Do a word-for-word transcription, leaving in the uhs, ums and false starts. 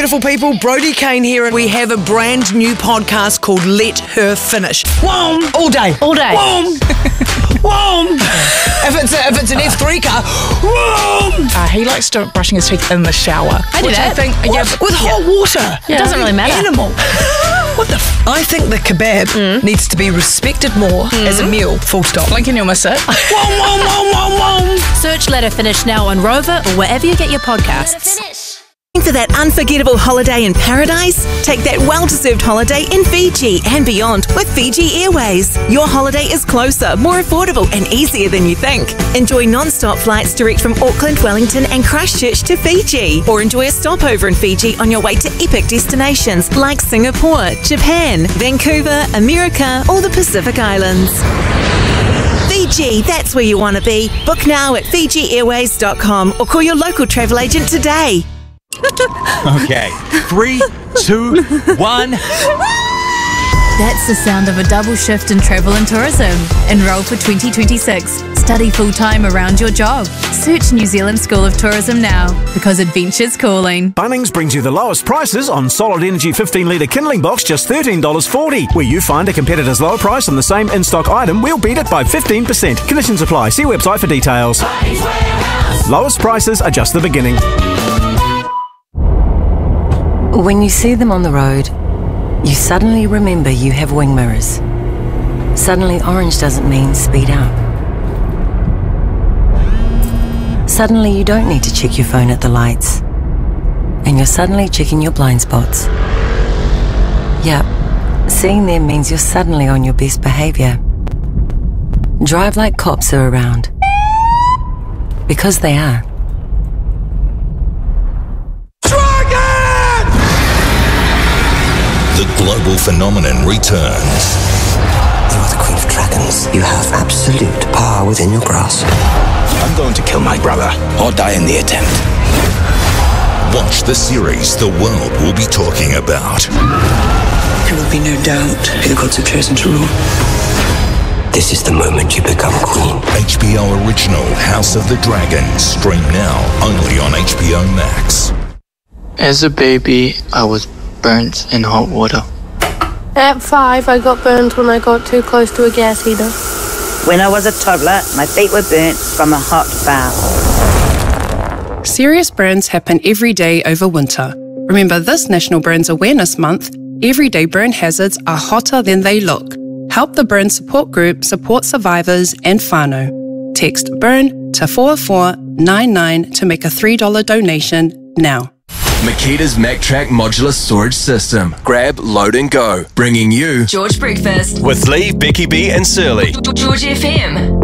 beautiful people. Brodie Kane here, and we have a brand new podcast called Let Her Finish. Whoom! All day. All day. Whoom! Whoom! If it's, a, if it's an F three car, whoom! Uh, he likes to brushing his teeth in the shower. I do which that. I think, What? yeah, With yeah. hot water. It doesn't really matter. Animal. What the f- I think the kebab Mm. needs to be respected more as a meal, full stop. Blink and you'll miss it. Whoom, whoom, whoom, whoom, whoom. Search Let Her Finish now on Rover or wherever you get your podcasts. For that unforgettable holiday in paradise? Take that well-deserved holiday in Fiji and beyond with Fiji Airways. Your holiday is closer, more affordable and easier than you think. Enjoy non-stop flights direct from Auckland, Wellington and Christchurch to Fiji. Or enjoy a stopover in Fiji on your way to epic destinations like Singapore, Japan, Vancouver, America or the Pacific Islands. Fiji, that's where you want to be. Book now at fiji airways dot com or call your local travel agent today. Okay, three, two, one. That's the sound of a double shift in travel and tourism. Enroll for twenty twenty-six. Study full-time around your job. Search New Zealand School of Tourism now, because adventure's calling. Bunnings brings you the lowest prices on Solid Energy fifteen litre kindling box, just thirteen dollars forty. Where you find a competitor's lower price on the same in-stock item, we'll beat it by fifteen percent. Conditions apply. See website for details. Lowest prices are just the beginning. When you see them on the road, you suddenly remember you have wing mirrors. Suddenly orange doesn't mean speed up. Suddenly you don't need to check your phone at the lights. And you're suddenly checking your blind spots. Yep, seeing them means you're suddenly on your best behaviour. Drive like cops are around. Because they are. The global phenomenon returns. You are the Queen of Dragons. You have absolute power within your grasp. I'm going to kill my brother or die in the attempt. Watch the series the world will be talking about. There will be no doubt who the gods have chosen to rule. This is the moment you become queen. H B O original House of the Dragon. Stream now only on H B O Max. As a baby, I was burnt in hot water. At five, I got burned when I got too close to a gas heater. When I was a toddler, my feet were burnt from a hot bath. Serious burns happen every day over winter. Remember this National Burns Awareness Month, everyday burn hazards are hotter than they look. Help the Burn Support Group support survivors and whānau. Text BURN to four four nine nine to make a three dollars donation now. Makita's MacTrack modular storage system. Grab, load and go. Bringing you George Breakfast with Lee, Becky B and Surly. George F M.